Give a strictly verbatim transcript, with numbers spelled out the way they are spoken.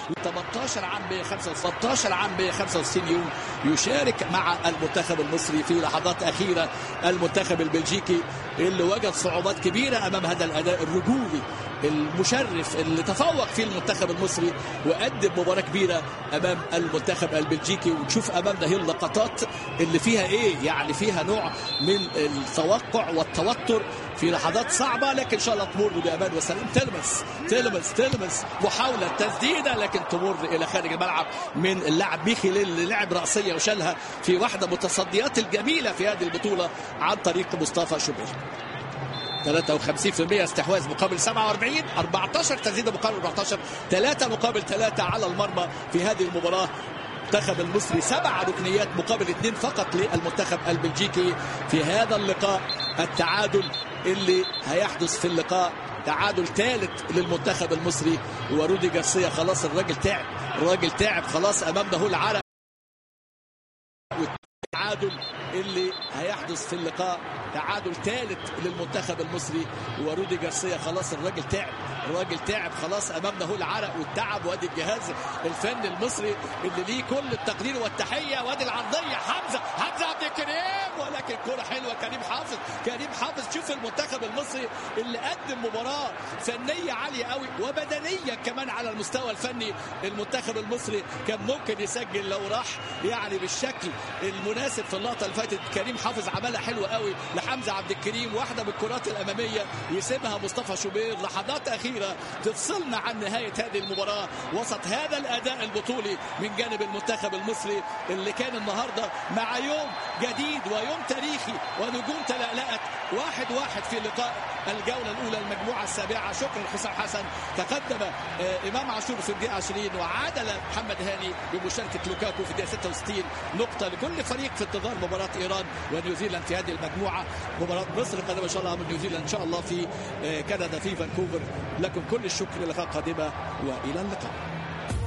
ثمانية عشر عام مئة وخمسة وستين ثمانية عشر عام مئة وخمسة وستين يوم يشارك مع المنتخب المصري في لحظات أخيرة. المنتخب البلجيكي اللي وجد صعوبات كبيرة أمام هذا الأداء الرجولي المشرف اللي تفوق فيه المنتخب المصري وقدم مباراة كبيرة أمام المنتخب البلجيكي. ونشوف أمامنا هي اللقطات اللي فيها إيه، يعني فيها نوع من التوقع والتوتر في لحظات صعبة، لكن إن شاء الله تمر بأمان وسلام. تلمس تلمس تلمس محاولة تسديدة لكن تمر إلى خارج الملعب من اللاعب ميخيل اللي لعب رأسية وشالها في واحدة متصديات الجميلة في هذه البطولة عن طريق مصطفى شوبير. ثلاثة وخمسين بالمئة استحواذ مقابل سبعة وأربعين، أربعة عشر تسديده مقابل أربعة عشر، ثلاثة مقابل ثلاثة على المرمى في هذه المباراة. المنتخب المصري سبع ركنيات مقابل اثنين فقط للمنتخب البلجيكي في هذا اللقاء. التعادل اللي هيحدث في اللقاء تعادل ثالث للمنتخب المصري، ورودي جارسيا خلاص الراجل تعب، الراجل تعب خلاص. امامنا هو العرق. التعادل اللي هيحدث في اللقاء تعادل ثالث للمنتخب المصري، ورودي جارسيا خلاص الراجل تعب، الراجل تعب خلاص. امامنا هو العرق والتعب، وادي الجهاز الفني المصري اللي ليه كل التقدير والتحيه. وادي العرضيه حمزه حمزه عبد الكريم، ولكن كره حلوه كريم حافظ كريم حافظ. شوف المنتخب المصري اللي قدم مباراه فنيه عاليه قوي وبدنيه كمان على المستوى الفني. المنتخب المصري كان ممكن يسجل لو راح يعني بالشكل المناسب في اللقطه اللي فاتت. كريم حافظ عملها حلوه قوي لحمزه عبد الكريم، واحده من الكرات الاماميه يسيبها مصطفى شوبير. لحظات اخيره تفصلنا عن نهايه هذه المباراه وسط هذا الاداء البطولي من جانب المنتخب المصري اللي كان النهارده مع يوم جديد ويوم تاريخي ونجوم تلألأت. واحد واحد في لقاء الجوله الاولى المجموعه السابعه. شكرا حسام حسن. تقدم آه امام عاشور في الدقيقه عشرين، وعادل محمد هاني بمشاركه لوكاكو في الدقيقه ستة وستين. نقطه لكل فريق في انتظار مباراه ايران ونيوزيلاند في هذه المجموعه. مباراه مصر قادمه ان شاء الله من نيوزيلاند ان شاء الله في آه كندا في فانكوفر. لكم كل الشكر. لقاء قادمه والى اللقاء.